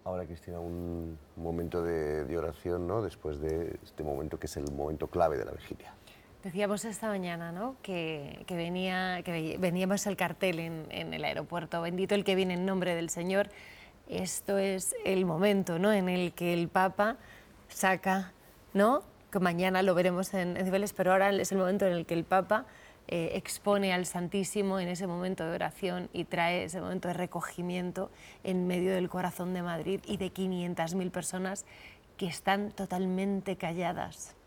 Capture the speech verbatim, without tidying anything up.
ahora, Cristina, un momento de, de oración, ¿no? Después de este momento que es el momento clave de la vigilia. Decíamos esta mañana, ¿no?, que, que, venía, que veníamos al cartel en, en el aeropuerto, bendito el que viene en nombre del Señor. Esto es el momento, ¿no?, en el que el Papa saca, ¿no?, que mañana lo veremos en, en Cibeles, pero ahora es el momento en el que el Papa eh, expone al Santísimo en ese momento de oración y trae ese momento de recogimiento en medio del corazón de Madrid y de quinientas mil personas que están totalmente calladas.